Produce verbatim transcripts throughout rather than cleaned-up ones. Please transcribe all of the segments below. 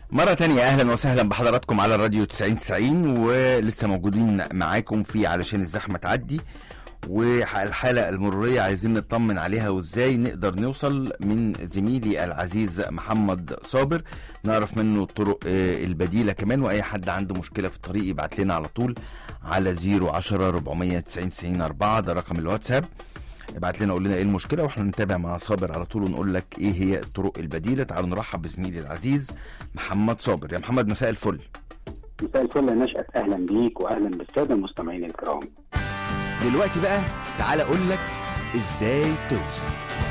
مرة تانية أهلا وسهلا بحضراتكم على الراديو تسعين تسعين، ولسه موجودين معاكم في علشان الزحمة تعدي، والحالة المرورية عايزين نطمن عليها وازاي نقدر نوصل من زميلي العزيز محمد صابر، نعرف منه الطرق البديلة كمان، وأي حد عنده مشكلة في الطريق يبعت لنا على طول على زيرو عشرة ربعمية تسعين تسعين أربعة، ده رقم الواتساب. ابعت لنا قول لنا ايه المشكله واحنا نتابع مع صابر على طول ونقول لك ايه هي الطرق البديله. تعالوا نرحب بزميلي العزيز محمد صابر. يا محمد مساء الفل. مساء الفل يا نشأت، اهلا بيك واهلا بالساده المستمعين الكرام. دلوقتي بقى تعالى اقول لك ازاي توصل.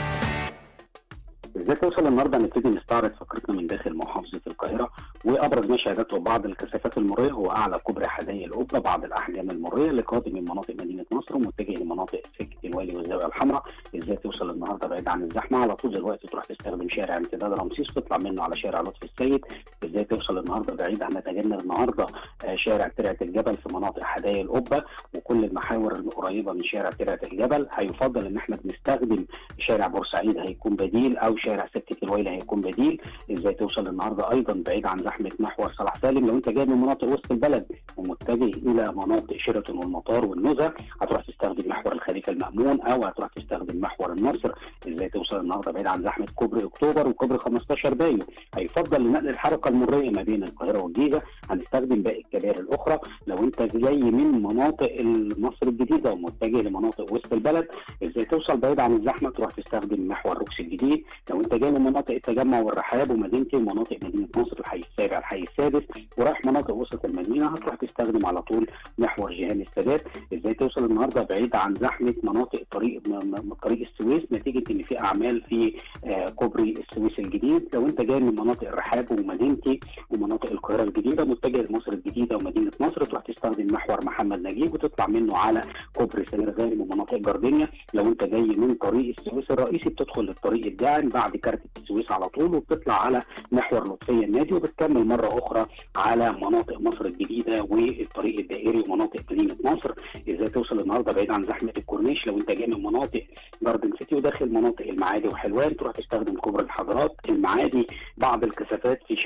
ازاي توصل النهارده نبتدي نستعرض فقرتنا من داخل محافظه القاهره، وابرز ما شهدته بعض الكثافات المروريه هو اعلى كوبري حدائق القبه، بعض الاحجام المروريه اللي قادم من مناطق مدينه نصر ومتجه لمناطق سكه الوالي والزاويه الحمراء. ازاي توصل النهارده بعيد عن الزحمه؟ على طول دلوقتي تروح تستخدم شارع امتداد رمسيس وتطلع منه على شارع لطفي السيد. ازاي توصل النهارده بعيد عن نتجنب النهارده شارع ترعه الجبل في مناطق حدائق القبه وكل المحاور القريبه من شارع ترعه الجبل. هيفضل ان احنا بنستخدم شارع بورسعيد هيكون بديل، او شارع سكه الويلة هيكون بديل. ازاي توصل النهارده ايضا بعيد عن زحمه محور صلاح سالم؟ لو انت جاي من مناطق وسط البلد ومتجه الى مناطق شيراتون والمطار والنزهه هتروح تستخدم محور الخليفه المأمون او هتروح تستخدم محور النصر. ازاي توصل النهارده بعيد عن زحمه كوبري اكتوبر وكوبري خمستاشر مايو؟ هيفضل لنقل الحركه المروريه ما بين القاهره والجيزه هنستخدم باقي الكباري الاخرى. لو انت جاي من مناطق مصر الجديده ومتجه لمناطق وسط البلد ازاي توصل بعيد عن الزحمه؟ تروح تستخدم محور روكس الجديد. لو انت جاي من مناطق التجمع والرحاب ومدينتي ومناطق مدينه نصر الحي السابع الحي السادس ورايح مناطق وسط المدينه هتروح تستخدم على طول محور جيهان السادات. ازاي توصل النهارده بعيد عن زحمه مناطق طريق طريق السويس نتيجه ان في اعمال في آه كوبري السويس الجديد؟ لو انت جاي من مناطق الرحاب ومدينتي ومناطق القاهره الجديده متجه لمصر الجديده ومدينه نصر تروح تستخدم محور محمد نجيب وتطلع منه على كوبري سمير غانم ومناطق جاردينيا. لو انت جاي من طريق السويس الرئيسي بتدخل للطريق الداعم بعد كارتة السويس على طول وبتطلع على محور لطفيه النادي وبتكمل مره اخرى على مناطق مصر الجديده والطريق الدائري ومناطق مدينه نصر. ازاي توصل النهارده بعيد عن زحمه الكورنيش؟ لو انت جاي من مناطق جاردن سيتي وداخل مناطق المعادي وحلوان تروح تستخدم كوبري الحضارات المعادي. بعض الكثافات في